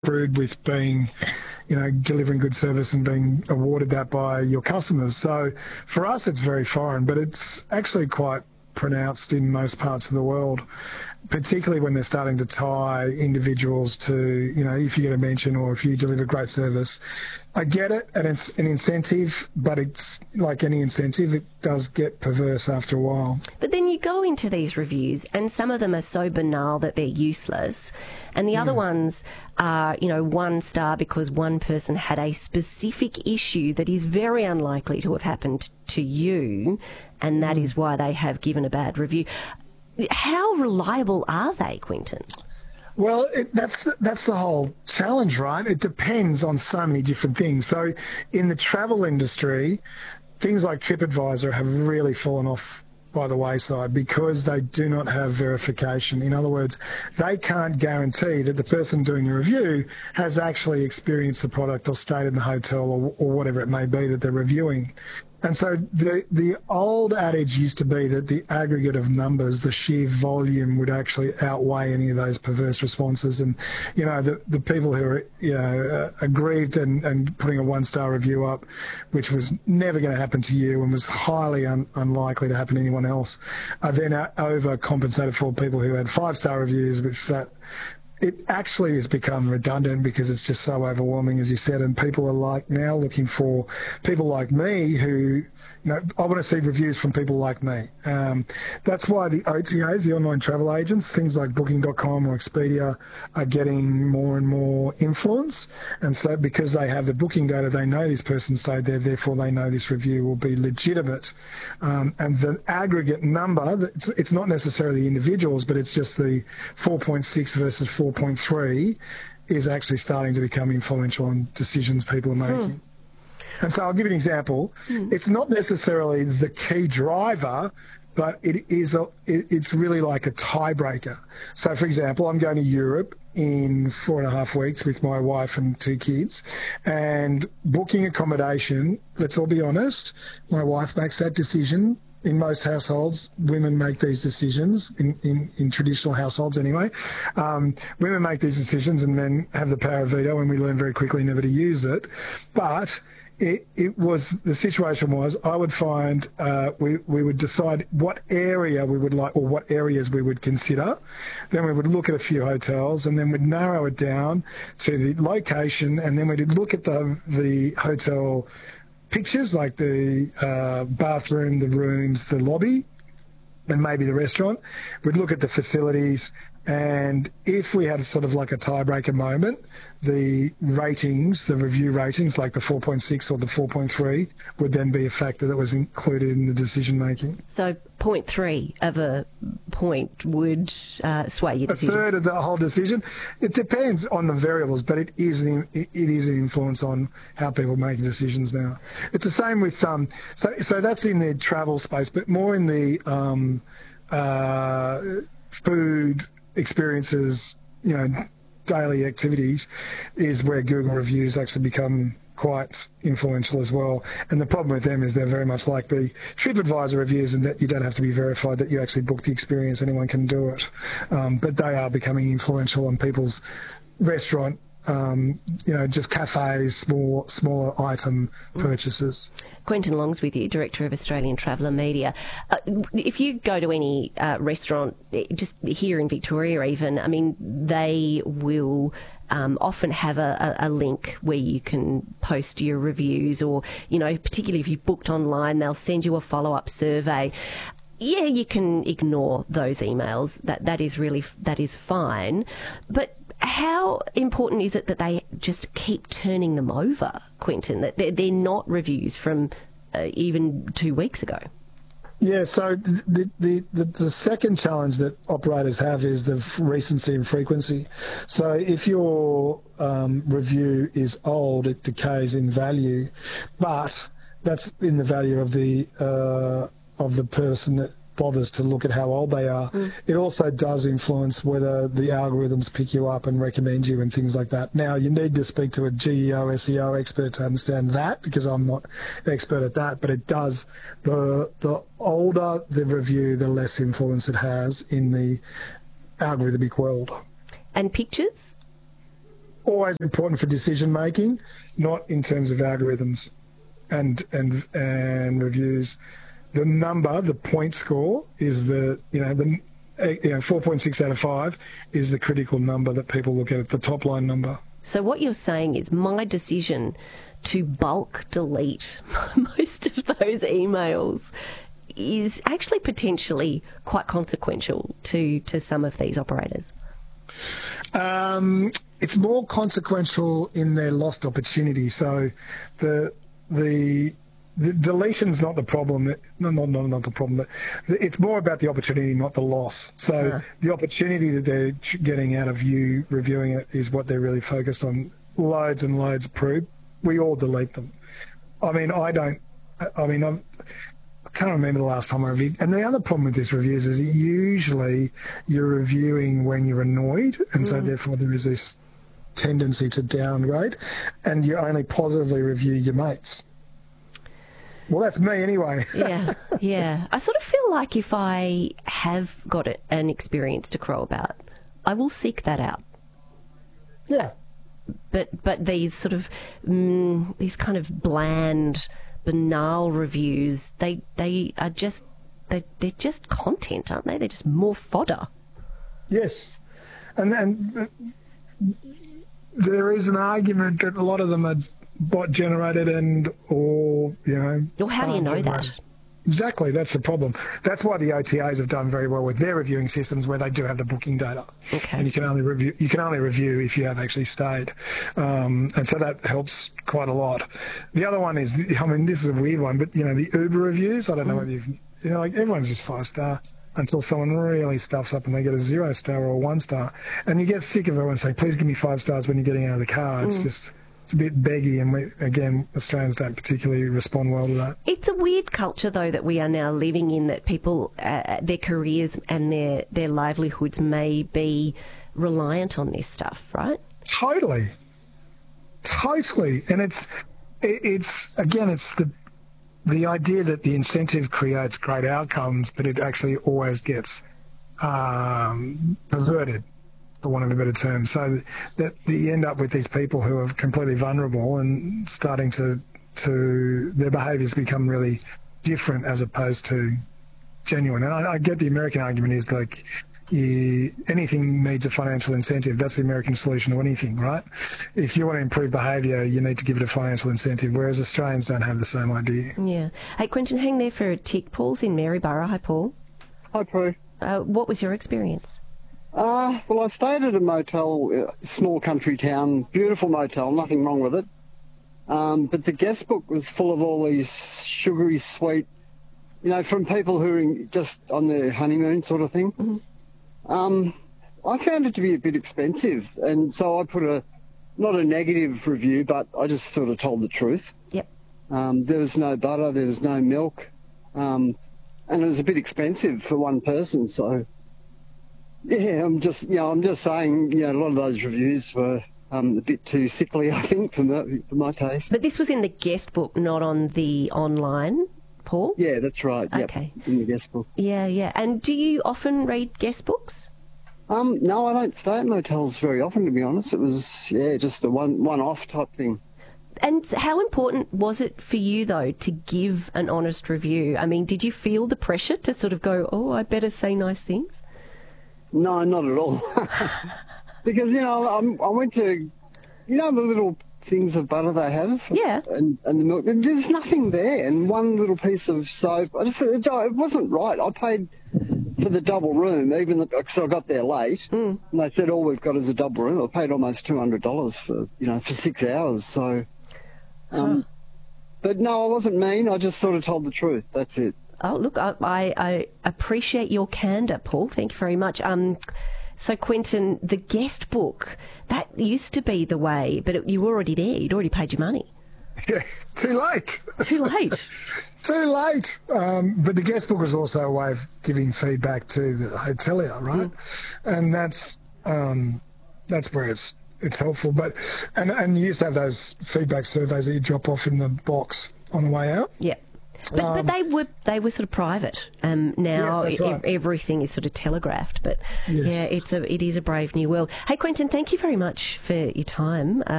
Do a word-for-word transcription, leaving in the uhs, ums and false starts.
screwed with being, you know, delivering good service and being awarded that by your customers. So for us, it's very foreign, but it's actually quite pronounced in most parts of the world, particularly when they're starting to tie individuals to, you know, if you get a mention or if you deliver great service. I get it, and it's an incentive, but it's like any incentive, it does get perverse after a while. But then you go into these reviews and some of them are so banal that they're useless, and the yeah. other ones are, you know, one star because one person had a specific issue that is very unlikely to have happened to you, and that mm. is why they have given a bad review. How reliable are they, Quinton? Well, it, that's the, that's the whole challenge, right? It depends on so many different things. So in the travel industry, things like TripAdvisor have really fallen off by the wayside because they do not have verification. In other words, they can't guarantee that the person doing the review has actually experienced the product or stayed in the hotel or, or whatever it may be that they're reviewing. And so the the old adage used to be that the aggregate of numbers, the sheer volume, would actually outweigh any of those perverse responses. And, you know, the, the people who are, you know, uh, aggrieved and, and putting a one-star review up, which was never going to happen to you and was highly un, unlikely to happen to anyone else, are then overcompensated for people who had five-star reviews with that. It actually has become redundant because it's just so overwhelming, as you said, and people are like now looking for people like me who, you know, I want to see reviews from people like me. Um, that's why the O T As, the online travel agents, things like Booking dot com or Expedia, are getting more and more influence. And so because they have the booking data, they know this person stayed there, therefore they know this review will be legitimate. Um, and the aggregate number, it's, it's not necessarily individuals, but it's just the four point six versus four point three is actually starting to become influential in decisions people are making. Hmm. And so I'll give you an example. Mm. It's not necessarily the key driver, but it is a, it, it's really like a tiebreaker. So, for example, I'm going to Europe in four and a half weeks with my wife and two kids, and booking accommodation, let's all be honest, my wife makes that decision. In most households, women make these decisions, in, in, in traditional households anyway. Um, women make these decisions and men have the power of veto, and we learn very quickly never to use it. But It, it was, the situation was, I would find, uh, we, we would decide what area we would like, or what areas we would consider. Then we would look at a few hotels, and then we'd narrow it down to the location, and then we'd look at the, the hotel pictures, like the uh, bathroom, the rooms, the lobby, and maybe the restaurant. We'd look at the facilities, and if we had sort of like a tiebreaker moment, the ratings, the review ratings, like the four point six or the four point three, would then be a factor that was included in the decision making. So point three of a point would uh, sway your decision? A third of the whole decision. It depends on the variables, but it is an, it is an influence on how people make decisions now. It's the same with, um, so, so that's in the travel space, but more in the um, uh, food experiences, you know, daily activities, is where Google reviews actually become quite influential as well. And the problem with them is they're very much like the TripAdvisor reviews, in that you don't have to be verified that you actually book the experience. Anyone can do it. Um, but they are becoming influential on people's restaurant, um, you know, just cafes, small, smaller item purchases. Quinton Long's with you, Director of Australian Traveller Media. Uh, if you go to any uh, restaurant, just here in Victoria even, I mean, they will um, often have a, a, a link where you can post your reviews, or, you know, particularly if you've booked online, they'll send you a follow-up survey. Yeah, you can ignore those emails. That that is really that is fine. But how important is it that they just keep turning them over, Quinton? That they're, they're not reviews from uh, even two weeks ago. Yeah, so the, the the the second challenge that operators have is the recency and frequency. So if your um, review is old, it decays in value, but that's in the value of the uh, of the person that bothers to look at how old they are. Mm. It also does influence whether the algorithms pick you up and recommend you and things like that. Now, you need to speak to a G E O, S E O expert to understand that, because I'm not expert at that, but it does. The, the older the review, the less influence it has in the algorithmic world. And pictures? always important for decision making, not in terms of algorithms and and and reviews. The number, the point score, is the you know the you know four point six out of five is the critical number that people look at, the top line number. So what you're saying is my decision to bulk delete most of those emails is actually potentially quite consequential to, to some of these operators. Um, it's more consequential in their lost opportunity. So the the the deletion's not the problem. No, not not not the problem. It's more about the opportunity, not the loss. So huh. the opportunity that they're getting out of you reviewing it is what they're really focused on. Loads and loads of proof. We all delete them. I mean, I don't. I mean, I'm, I can't remember the last time I reviewed. And the other problem with these reviews is usually you're reviewing when you're annoyed, and mm. so therefore there is this tendency to downgrade, and you only positively review your mates. Well, that's me anyway. yeah, yeah. I sort of feel like if I have got an experience to crow about, I will seek that out. Yeah. But but these sort of mm, these kind of bland, banal reviews, they they are just they they're just content, aren't they? They're just more fodder. Yes, and and there is an argument that a lot of them are bot generated and or you know. Well, how do you know generated. that? Exactly, that's the problem. That's why the O T As have done very well with their reviewing systems, where they do have the booking data, okay. and you can only review you can only review if you have actually stayed, um, and so that helps quite a lot. The other one is, I mean, this is a weird one, but you know, the Uber reviews. I don't know mm. whether you've, you know, like everyone's just five star until someone really stuffs up and they get a zero star or a one star, and you get sick of everyone saying, "Please give me five stars when you're getting out of the car." It's mm. just. It's a bit beggy, and we, again, Australians don't particularly respond well to that. It's a weird culture, though, that we are now living in, that people, uh, their careers and their, their livelihoods may be reliant on this stuff, right? Totally. Totally. And it's, it, it's again, it's the the idea that the incentive creates great outcomes, but it actually always gets um, perverted, for want of a better term, so that you end up with these people who are completely vulnerable and starting to to their behaviours become really different as opposed to genuine. And I, I get the American argument is like you, anything needs a financial incentive. That's the American solution to anything, right? If you want to improve behaviour, you need to give it a financial incentive, whereas Australians don't have the same idea. Yeah. Hey, Quentin, hang there for a tick. Paul's in Maryborough. Hi, Paul. Hi, Prue. Uh, what was your experience? Uh, well, I stayed at a motel, uh, small country town, beautiful motel, nothing wrong with it. Um, but the guest book was full of all these sugary, sweet, you know, from people who are just on their honeymoon sort of thing. Mm-hmm. Um, I found it to be a bit expensive, and so I put a, not a negative review, but I just sort of told the truth. Yep. Um, there was no butter, there was no milk, um, and it was a bit expensive for one person, so... Yeah, I'm just, you know, I'm just saying, you know, a lot of those reviews were um, a bit too sickly, I think, for my, for my taste. But this was in the guest book, not on the online, Paul? Yeah, that's right. Yep, okay. In the guest book. Yeah, yeah. And do you often read guest books? Um, no, I don't stay at motels very often, to be honest. It was, yeah, just a one, one-off type thing. And how important was it for you, though, to give an honest review? I mean, did you feel the pressure to sort of go, oh, I better say nice things? No, not at all. Because, you know, I'm, I went to, you know, the little things of butter they have? Yeah. And, and the milk. There's nothing there. And one little piece of soap. I just, it, it wasn't right. I paid for the double room, even because I got there late. Mm. And they said, all we've got is a double room. I paid almost two hundred dollars for, you know, for six hours. So, um, huh. But no, I wasn't mean. I just sort of told the truth. That's it. Oh, look, I, I, I appreciate your candour, Paul. Thank you very much. Um, so, Quentin, the guest book, that used to be the way, but it, you were already there. You'd already paid your money. Yeah, too late. Too late. Too late. Um, but the guest book was also a way of giving feedback to the hotelier, right? Mm. And that's um, that's where it's it's helpful. But and, and you used to have those feedback surveys that you drop off in the box on the way out. Yeah. But, Um, but they were they were sort of private. Um, now Yes, that's right. e- everything is sort of telegraphed. But Yes. yeah, it's a it is a brave new world. Hey, Quentin, thank you very much for your time. Uh,